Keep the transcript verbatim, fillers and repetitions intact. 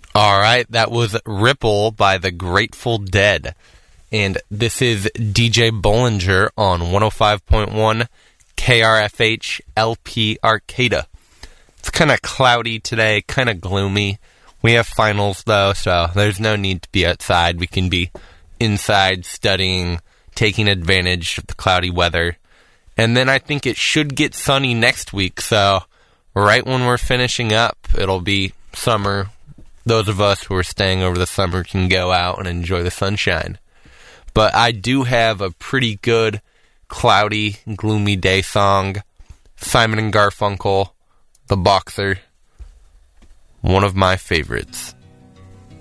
All right, that was Ripple by the Grateful Dead. And this is D J Bollinger on one oh five point one K R F H L P Arcata. It's kind of cloudy today, kind of gloomy. We have finals, though, so there's no need to be outside. We can be inside studying, taking advantage of the cloudy weather. And then I think it should get sunny next week, so right when we're finishing up, it'll be summer. Those of us who are staying over the summer can go out and enjoy the sunshine. But I do have a pretty good cloudy, gloomy day song. Simon and Garfunkel, The Boxer. One of my favorites.